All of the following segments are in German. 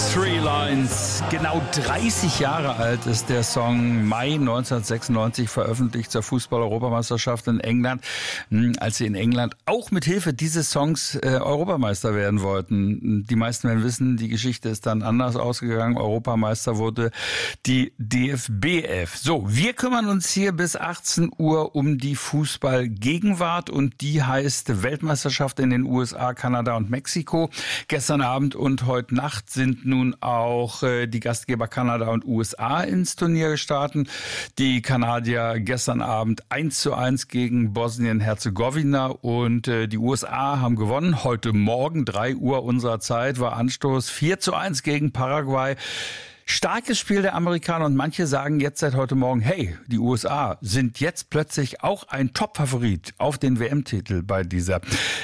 Three Lines. Genau 30 Jahre alt ist der Song, Mai 1996 veröffentlicht zur Fußball-Europameisterschaft in England, als sie in England auch mit Hilfe dieses Songs Europameister werden wollten. Die meisten werden wissen, die Geschichte ist dann anders ausgegangen. Europameister wurde die DFB 11. So, wir kümmern uns hier bis 18 Uhr um die Fußball-Gegenwart und die heißt Weltmeisterschaft in den USA, Kanada und Mexiko. Gestern Abend und heute Nacht sind nun auch die Gastgeber Kanada und USA ins Turnier gestartet. Die Kanadier gestern Abend 1:1 gegen Bosnien-Herzegowina und die USA haben gewonnen. Heute Morgen 3 Uhr unserer Zeit war Anstoß 4:1 gegen Paraguay. Starkes Spiel der Amerikaner und manche sagen jetzt seit heute Morgen, hey, die USA sind jetzt plötzlich auch ein Top-Favorit auf den WM-Titel bei dieser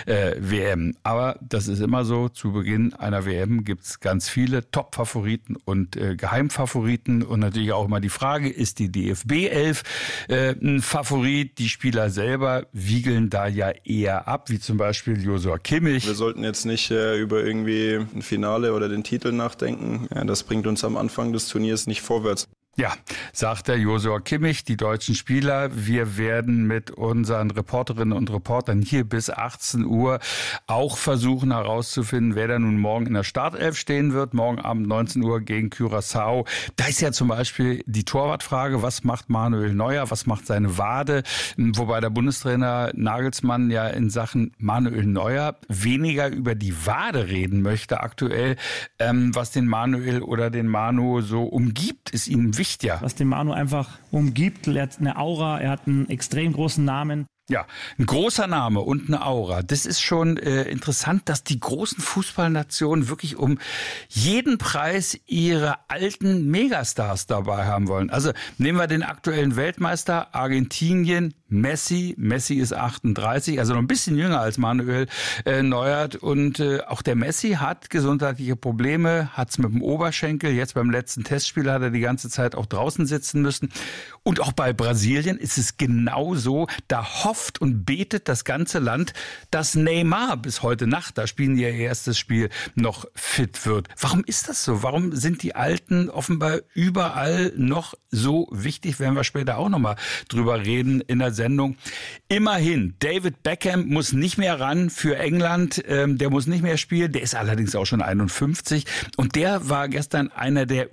WM. Aber das ist immer so, zu Beginn einer WM gibt es ganz viele Top-Favoriten und Geheimfavoriten und natürlich auch immer die Frage, ist die DFB 11 ein Favorit? Die Spieler selber wiegeln da ja eher ab, wie zum Beispiel Joshua Kimmich. Wir sollten jetzt nicht über irgendwie ein Finale oder den Titel nachdenken. Ja, das bringt uns am Anfang des Turniers nicht vorwärts. Ja, sagt der Joshua Kimmich, die deutschen Spieler. Wir werden mit unseren Reporterinnen und Reportern hier bis 18 Uhr auch versuchen herauszufinden, wer da nun morgen in der Startelf stehen wird. Morgen Abend 19 Uhr gegen Curaçao. Da ist ja zum Beispiel die Torwartfrage, was macht Manuel Neuer, was macht seine Wade? Wobei der Bundestrainer Nagelsmann ja in Sachen Manuel Neuer weniger über die Wade reden möchte aktuell. Was den Manuel oder den Manu so umgibt, ist ihm wichtig. Ja. Was den Manu einfach umgibt, er hat eine Aura, er hat einen extrem großen Namen. Ja, ein großer Name und eine Aura. Das ist schon interessant, dass die großen Fußballnationen wirklich um jeden Preis ihre alten Megastars dabei haben wollen. Also nehmen wir den aktuellen Weltmeister Argentinien, Messi. Messi ist 38, also noch ein bisschen jünger als Manuel Neuer. Und auch der Messi hat gesundheitliche Probleme, hat's mit dem Oberschenkel. Jetzt beim letzten Testspiel hat er die ganze Zeit auch draußen sitzen müssen. Und auch bei Brasilien ist es genauso. Da hofft und betet das ganze Land, dass Neymar bis heute Nacht, da spielen die ihr erstes Spiel, noch fit wird. Warum ist das so? Warum sind die Alten offenbar überall noch so wichtig? Werden wir später auch nochmal drüber reden in der Sendung. Immerhin, David Beckham muss nicht mehr ran für England. Der muss nicht mehr spielen. Der ist allerdings auch schon 51. Und der war gestern einer der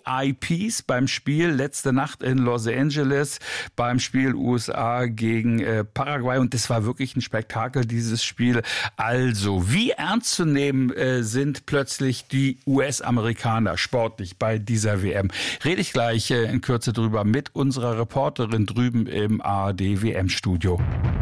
VIPs beim Spiel letzte Nacht in Los Angeles, beim Spiel USA gegen Paraguay. Und das war wirklich ein Spektakel, dieses Spiel. Also, wie ernst zu nehmen sind plötzlich die US-Amerikaner sportlich bei dieser WM? Rede ich gleich in Kürze drüber mit unserer Reporterin drüben im ARD WM-Studio.